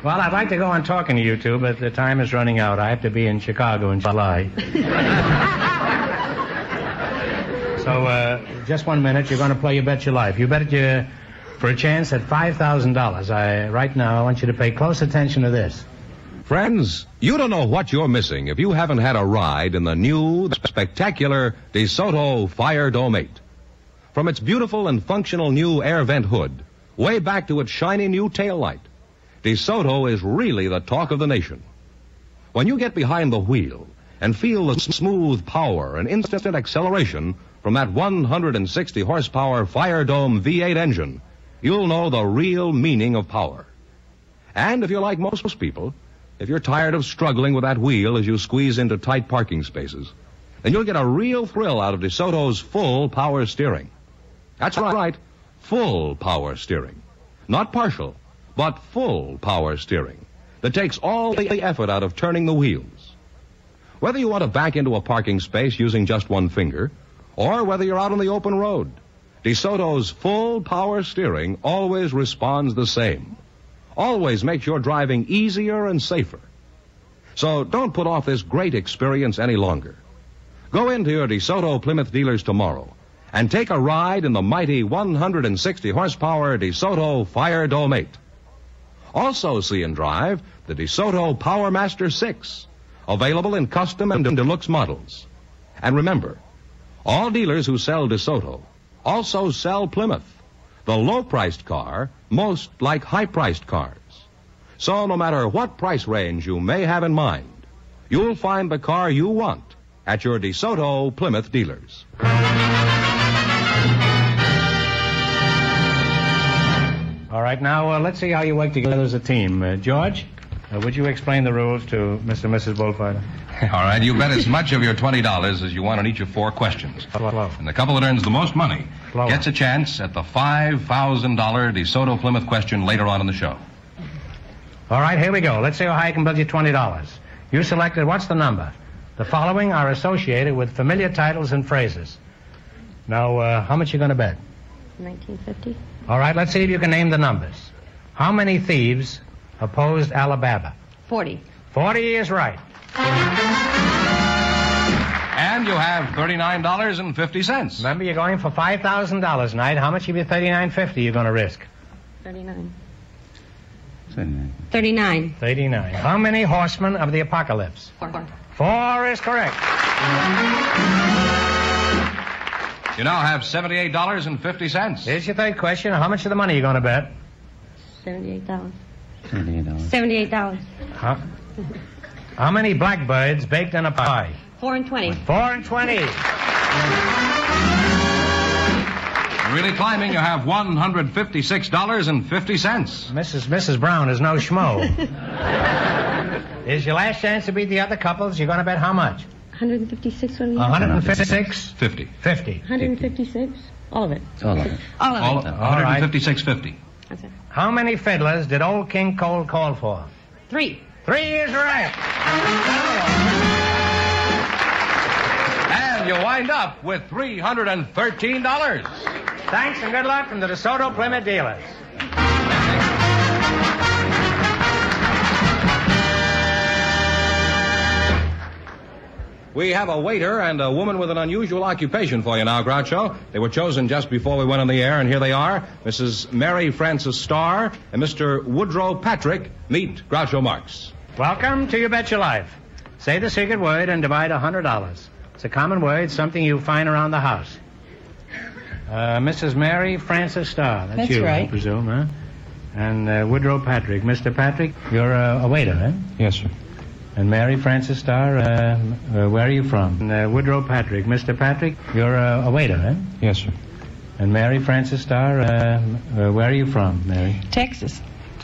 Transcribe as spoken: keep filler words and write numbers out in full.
Well, I'd like to go on talking to you two, but the time is running out. I have to be in Chicago in July. So, uh, just one minute. You're going to play You Bet Your Life. You bet you for a chance at five thousand dollars. I, right now, I want you to pay close attention to this. Friends, you don't know what you're missing if you haven't had a ride in the new, spectacular DeSoto Fire Dome eight. From its beautiful and functional new air vent hood, way back to its shiny new tail light, DeSoto is really the talk of the nation. When you get behind the wheel and feel the smooth power and instant acceleration from that one hundred sixty horsepower Fire Dome V eight engine, you'll know the real meaning of power. And if you're like most people, if you're tired of struggling with that wheel as you squeeze into tight parking spaces, then you'll get a real thrill out of DeSoto's full power steering. That's right, full power steering. Not partial, but full power steering that takes all the effort out of turning the wheels. Whether you want to back into a parking space using just one finger, or whether you're out on the open road, DeSoto's full power steering always responds the same. Always makes your driving easier and safer. So don't put off this great experience any longer. Go into your DeSoto Plymouth dealers tomorrow and take a ride in the mighty one hundred sixty horsepower DeSoto Fire Dome eight. Also see and drive the DeSoto Power Master six, available in custom and deluxe models. And remember, all dealers who sell DeSoto also sell Plymouth, the low-priced car, most like high-priced cars. So no matter what price range you may have in mind, you'll find the car you want at your DeSoto Plymouth dealers. All right, now uh, let's see how you work together as a team. Uh, George, uh, would you explain the rules to Mister and Missus Bullfighter? All right, you bet as much of your twenty dollars as you want on each of four questions. Hello. And the couple that earns the most money Hello. gets a chance at the five thousand dollars DeSoto Plymouth question later on in the show. All right, here we go. Let's see how high I can build you twenty dollars. You selected what's the number? The following are associated with familiar titles and phrases. Now, uh, how much you going to bet? nineteen fifty. All right, let's see if you can name the numbers. How many thieves opposed Alabama? forty. forty is right. And you have thirty-nine dollars and fifty cents. Remember, you're going for five thousand dollars tonight. How much of your thirty-nine fifty you're going to risk? thirty-nine. thirty-nine. thirty-nine. How many horsemen of the apocalypse? Four. Four is correct. You now have seventy-eight dollars and fifty cents. Here's your third question. How much of the money are you going to bet? seventy-eight dollars. seventy-eight dollars. seventy-eight dollars. How, how many blackbirds baked in a pie? Four and twenty. Four and twenty. Really climbing, you have one hundred fifty-six dollars and fifty cents. Missus Missus Brown is no schmo. Here's your last chance to beat the other couples. You're going to bet how much? one hundred fifty-six. What do you one hundred fifty-six? fifty. fifty. one hundred fifty-six. All of it. All of it. All of All, it. one hundred fifty-six fifty. That's it. How many fiddlers did old King Cole call for? Three. Three is right. And you wind up with three hundred thirteen dollars. Thanks and good luck from the DeSoto Plymouth dealers. We have a waiter and a woman with an unusual occupation for you now, Groucho. They were chosen just before we went on the air, and here they are. Missus Mary Frances Starr and Mister Woodrow Patrick. Meet Groucho Marx. Welcome to You Bet Your Life. Say the secret word and divide one hundred dollars. It's a common word, something you find around the house. Uh, Missus Mary Frances Starr. That's, That's you, right. I presume, huh? And uh, Woodrow Patrick. Mister Patrick, you're uh, a waiter, huh? Yes, sir. And Mary Frances Starr, uh, uh, where are you from? And, uh, Woodrow Patrick. Mister Patrick, you're uh, a waiter, huh? Yes, sir. And Mary Frances Starr, uh, uh, where are you from, Mary? Texas.